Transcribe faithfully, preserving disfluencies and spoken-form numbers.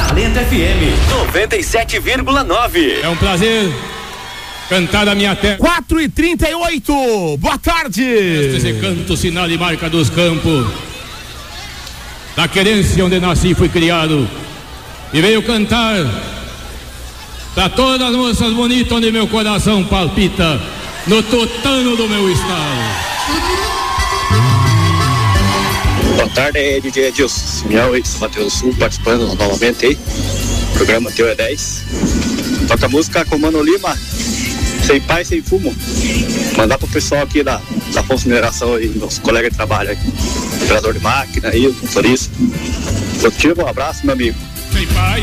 Talento F M noventa e sete vírgula nove. É um prazer cantar a minha terra. quatro e trinta e oito, boa tarde. Este canto, sinal e marca dos campos, da querência onde nasci e fui criado. E veio cantar pra todas as moças bonitas onde meu coração palpita, no tutano do meu estado. Boa tarde, é D J Edilson, Miau e São Mateus do Sul, participando novamente aí. Programa Teu é dez. Toca música com Mano Lima, Sem Pai, Sem Fumo. Mandar pro pessoal aqui da, da Afonso Mineração e meus colegas de trabalho aí. Operador de máquina aí, motorista. Positivo, um abraço, meu amigo. Sem pai.